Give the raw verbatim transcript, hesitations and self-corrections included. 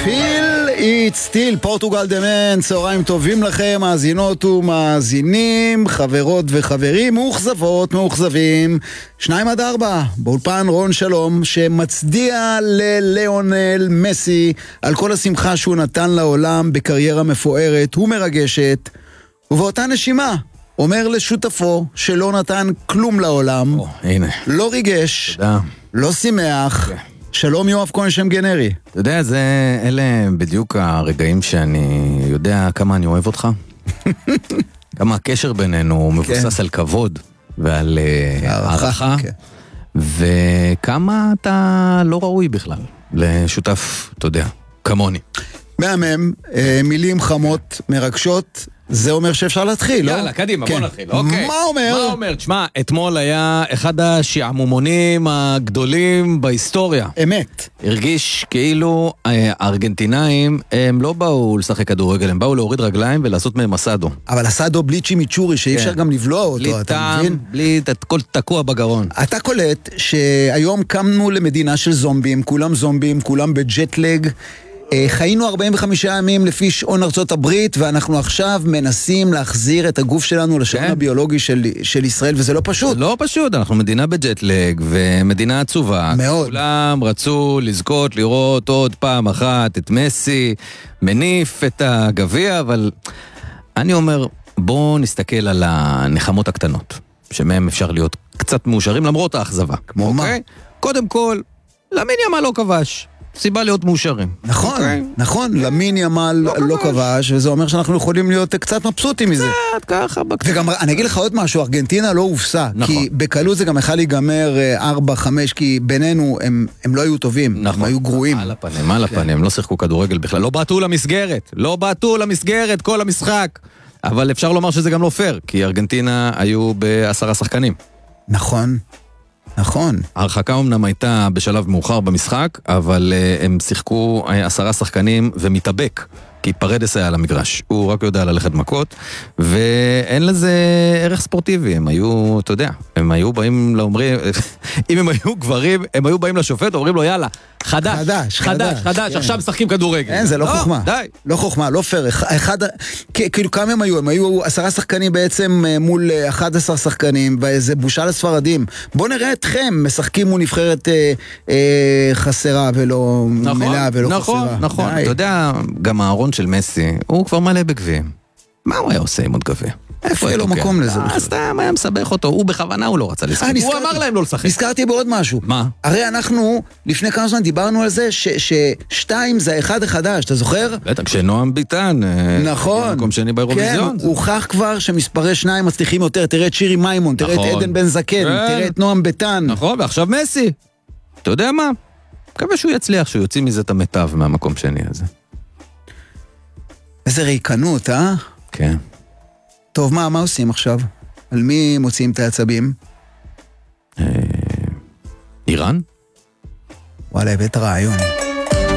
Feel it still, פורטוגל דמן, צהריים טובים לכם, מאזינות ומאזינים, חברות וחברים, מאוכזבות, מאוכזבים, שניים עד ארבע, באולפן רון שלום, שמצדיע לליאונל מסי, על כל השמחה שהוא נתן לעולם בקריירה מפוארת ומרגשת, ובאותה נשימה, אומר לשותפו שלא נתן כלום לעולם, או, הנה. לא ריגש, תודה. לא שמח, כן. שלום יואב כהן שם גנרי. אתה יודע, זה, אלה בדיוק הרגעים שאני יודע כמה אני אוהב אותך. כמה הקשר בינינו מבוסס על כבוד ועל אה, הערכה. כן. וכמה אתה לא ראוי בכלל לשותף, אתה יודע, כמוני. מהמם, אה, מילים חמות, מרגשות, זה אומר שאפשר להתחיל, לא? יאללה, קדימה, כן. בוא נתחיל, אוקיי. מה אומר? מה אומר? תשמע, אתמול היה אחד השעמומונים הגדולים בהיסטוריה. אמת. הרגיש כאילו הארגנטינאים הם לא באו לשחק כדורגל, הם באו להוריד רגליים ולעשות מהם מסאדו. אבל הסאדו בלי צ'ימיצ'ורי, שאי אפשר גם לבלוע אותו, אתה מבין? בלי הכל תקוע בגרון. אתה קולט שהיום קמנו למדינה של זומבים, כולם זומבים, כולם בג'טלג, חיינו ארבעים וחמישה ימים לפי שעון ארצות הברית, ואנחנו עכשיו מנסים להחזיר את הגוף שלנו לשעון הביולוגי של, של ישראל, וזה לא פשוט. לא פשוט, אנחנו מדינה בג'טלג, ומדינה עצובה. מאוד. כולם רצו לזכות, לראות עוד פעם אחת את מסי, מניף את הגביע, אבל אני אומר, בואו נסתכל על הנחמות הקטנות, שמהם אפשר להיות קצת מאושרים, למרות האכזבה. כמו אוקיי? מה? קודם כל, למין ימה לא כבש. סיבה להיות מאושרים. נכון, אוקיי? נכון, למין ימל לא כבש, וזה אומר שאנחנו יכולים להיות קצת מבסוטים מזה. קצת ככה בקצת. וגם אני אגיד לך עוד משהו, ארגנטינה לא הופסה, נכון. כי בקלות זה גם יכול להיגמר ארבע חמש, כי בינינו הם, הם לא היו טובים, נכון. הם היו גרועים. על הפנים, על הפנים, לא שיחקו כדורגל בכלל, לא בעטו למסגרת, לא בעטו למסגרת כל המשחק, אבל אפשר לומר שזה גם לא פייר, כי ארגנטינה היו בעשרה שחקנים. נכון, נכון. ההרחקה אמנם הייתה בשלב מאוחר במשחק, אבל uh, הם שיחקו uh, עשרה שחקנים ומתאבק, כי פרדס היה על המגרש. הוא רק יודע ללכת מכות, ואין לזה ערך ספורטיבי. הם היו, אתה יודע, הם היו באים לאומרים, אם הם היו גברים, הם היו באים לשופט, אומרים לו, יאללה, חדש, חדש, חדש, חדש, כן. עכשיו משחקים כדורגל. אין, זה לא חוכמה. די. לא חוכמה, לא פייר. אחד, כאילו כמה הם היו? הם היו עשרה שחקנים בעצם מול אחד עשר שחקנים, וזה בושה לספרדים. בוא נראה אתכם, משחקים מול נבחרת אה, אה, חסרה ולא נכון, מלאה ולא נכון, חסרה. נכון, די. אתה יודע, גם הארון של מסי, הוא כבר מלא בגביעים. מה הוא היה עושה עם עוד גביע? איפה יהיה לו מקום לזה? אה, סתם היה מסבך אותו, הוא בכוונה הוא לא רצה לשחק. הוא אמר להם לא לשחק. נזכרתי בעוד משהו. מה? הרי אנחנו, לפני כמה זמן דיברנו על זה, ששתיים זה האחד החדש, אתה זוכר? בטח, כשנועם ביטן, נכון. מקום שני באירוויזיון. כן, הוכח כבר שמספרי שניים מצליחים יותר, תראה את שירי מימון, תראה את נכון. עדן בן זקן, כן. תראה את נועם ביטן. נכון, ועכשיו מסי. אתה יודע מה? מקווה שהוא יצליח, שהוא יוציא מזה את המיטב מהמקום שני הזה. איזה ריקנות, אה? כן. טוב, מה, מה עושים עכשיו? על מי מוציאים את העצבים? איראן? וואלה, הבאת רעיון.